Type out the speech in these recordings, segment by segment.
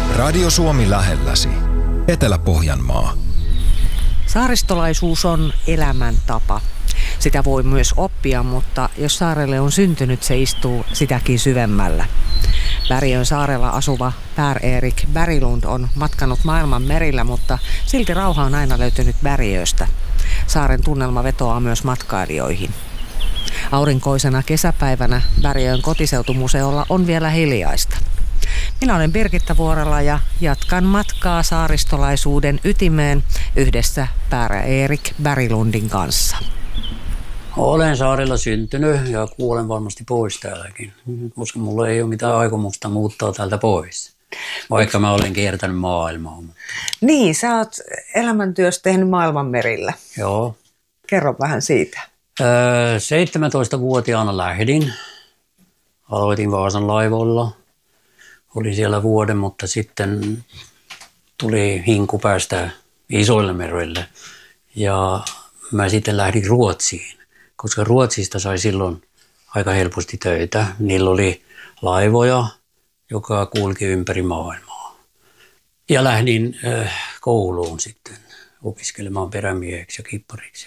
Radio Suomi lähelläsi. Etelä-Pohjanmaa. Saaristolaisuus on elämäntapa. Sitä voi myös oppia, mutta jos saarelle on syntynyt, se istuu sitäkin syvemmällä. Bergön saarella asuva Per-Erik Berglund on matkanut maailman merillä, mutta silti rauha on aina löytynyt Bergöstä. Saaren tunnelma vetoaa myös matkailijoihin. Aurinkoisena kesäpäivänä Bergön kotiseutumuseolla on vielä hiljaista. Minä olen Birgitta Vuorela ja jatkan matkaa saaristolaisuuden ytimeen yhdessä Per-Erik Berglundin kanssa. Olen saarella syntynyt ja kuolen varmasti pois täälläkin, koska mulla ei ole mitään aikomusta muuttaa täältä pois, vaikka mä olen kiertänyt maailmaa. Niin, sä oot elämäntyössä tehnyt maailman merillä. Joo. Kerro vähän siitä. 17-vuotiaana lähdin. Aloitin Vaasan laivoilla. Oli siellä vuoden, mutta sitten tuli hinku päästä isoille merille. Ja mä sitten lähdin Ruotsiin, koska Ruotsista sai silloin aika helposti töitä. Niillä oli laivoja, joka kulki ympäri maailmaa. Ja lähdin kouluun sitten opiskelemaan perämieheksi ja kippariksi.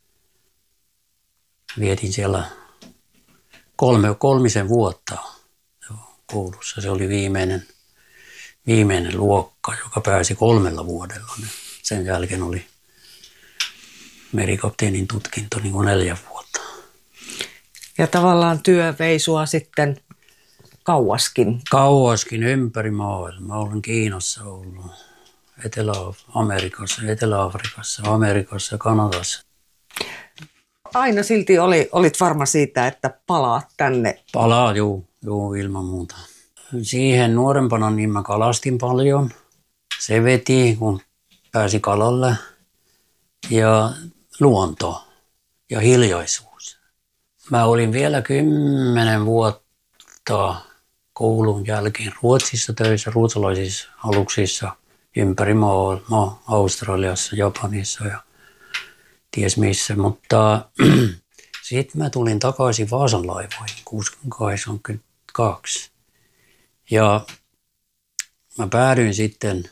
Vietin siellä kolmisen vuotta koulussa. Se oli viimeinen luokka, joka pääsi 3 vuodella. Sen jälkeen oli merikapteenin tutkinto niin kuin 4 vuotta. Ja tavallaan työ vei sua sitten kauaskin. Kauaskin ympäri maailmaa. Olen Kiinassa ollut, Etelä-Amerikassa, Etelä-Afrikassa, Amerikassa ja Kanadassa. Aina silti olit varma siitä, että palaat tänne. Palaa, juu, ilman muuta. Siihen nuorempana niin mä kalastin paljon. Se veti, kun pääsi kalalle. Ja luonto ja hiljaisuus. Mä olin vielä 10 vuotta koulun jälkeen Ruotsissa töissä, ruotsalaisissa aluksissa ympäri maailmaa, Australiassa, Japanissa ja ties missä. Mutta sitten mä tulin takaisin Vaasan laivoihin 1982. Ja mä päädyin sitten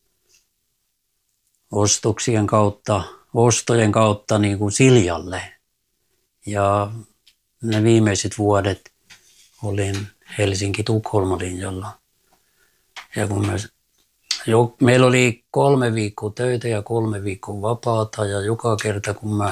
ostojen kautta niin kuin Siljalle. Ja ne viimeiset vuodet olin Helsinki-Tukholma linjalla. Ja kun meillä oli 3 viikkoa töitä ja 3 viikkoa vapaata ja joka kerta kun mä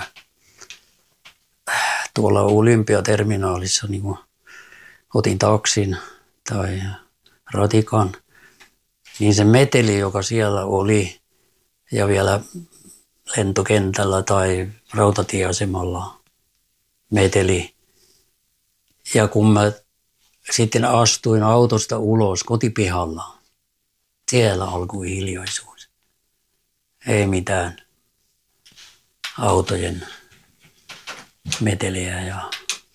tuolla Olympiaterminaalissa niin kun otin taksin tai ratikan, niin se meteli, joka siellä oli ja vielä lentokentällä tai rautatieasemalla meteli. Ja kun mä sitten astuin autosta ulos kotipihalla, siellä alkoi hiljaisuus. Ei mitään autojen meteliä ja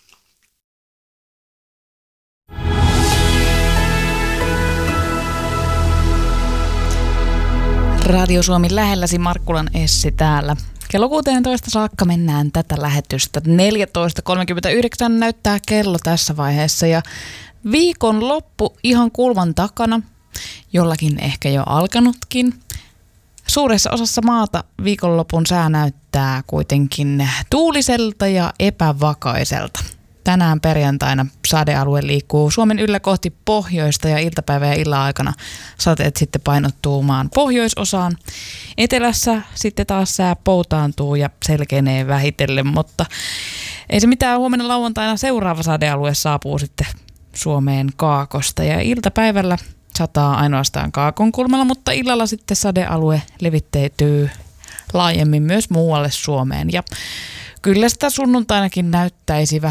Radio Suomi lähelläsi, Markkulan Essi täällä. Kello 16 saakka mennään tätä lähetystä. 14.39 näyttää kello tässä vaiheessa ja viikon loppu ihan kulman takana, jollakin ehkä jo alkanutkin. Suuressa osassa maata viikonlopun sää näyttää kuitenkin tuuliselta ja epävakaiselta. Tänään perjantaina sadealue liikkuu Suomen yllä kohti pohjoista ja iltapäivä ja illan aikana sateet sitten painottuu maan pohjoisosaan. Etelässä sitten taas sää poutaantuu ja selkenee vähitellen, mutta ei se mitään, huomenna lauantaina seuraava sadealue saapuu sitten Suomeen kaakosta ja iltapäivällä sataa ainoastaan kaakon kulmalla, mutta illalla sitten sadealue levitteytyy laajemmin myös muualle Suomeen ja kyllä sitä sunnuntainakin näyttäisi vähän